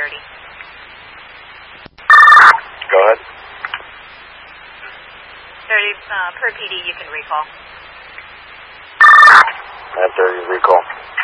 930. Go ahead. 30, per PD, you can recall. 930, recall.